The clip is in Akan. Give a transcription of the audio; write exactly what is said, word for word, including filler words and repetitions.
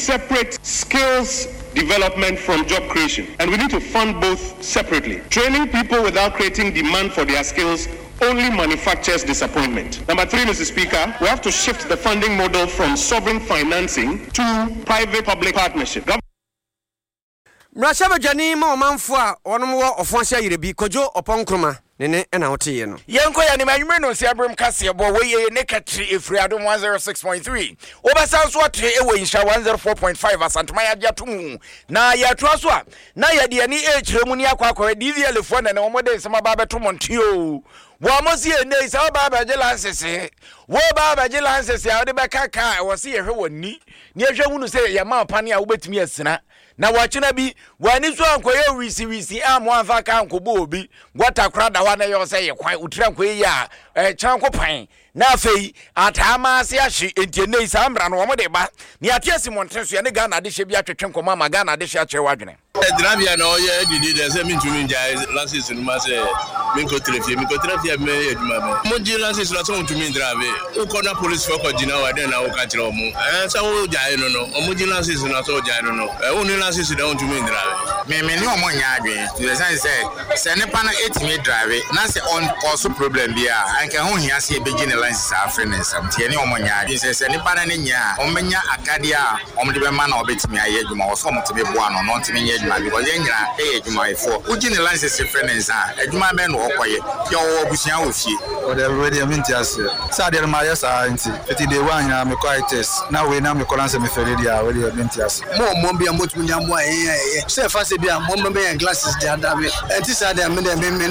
separate skills development from job creation, and we need to fund both separately. Training people without creating demand for their skills only manufactures disappointment. Number three, Mister Speaker, we have to shift the funding model from sovereign financing to private-public partnership. Mrashaba Janima Manfua, Onomo of Fonsia Yirebi, Kojo, Oponkroma, Nene, and Autiano. Yanko Yanimano, Sabrum Cassia, Bowie, Nekatri, if we had one zero six point three. Over South Water, away in one zero four point five, as Santmaya Jatumu. Na ya Traswa, na ya Diani H, Remunia Quaco, Divia Lefon, and Omode, some Baba Tumontio. Wamosi and they saw Baba Jelances. Wo Baba Jelances, Yadebaka, was here who ni. Near Jamu say, Yama Pania, wait me a sinner. Na wachina bi wani so ankoye wisi wisi am wan fa kan ko bobi gwata kra da wana yo say kwan utran ko ya eh chan ko pan na afei atama ase ahye entiene isa amra no mo de ba ni atiasi montenso ya ne Ghana de hye bi atwetwe ko mama Ghana de hye akye wadwene Drabia no ye didi de se min tumi nja lances no ma se min ko trefie min ko trefie me eduma me mo ji lances la so tumi drabe o ko na police for ko jina wa de na o ka kire o mu eh sa wo jae no no o mo ji lances na so jae no no eh o ni lances de on tumi drabe me me ni o mo nya adwen to say say se ne pa na etimi drabe na se on cause problem bia anka ho hia se be ji ne lances afrene sam tie ni o mo nya adwen se se ne pa na ne nya o menya akade a o mo de be ma na obetimi aye adwuma o so mo tebe boa no no ntimi nya because yengira eh adwuma ifo uji ne license friends ah adwuma be no okoye ye wo busia ofie o de already amentias sa de ma yesa nti fifty day one ya me quite test na we na me kolanse me fere dia we de amentias mo mo bia mo tumi nyambo eh eh se fa se bia mo mo be glasses dia da me enti sa de me de me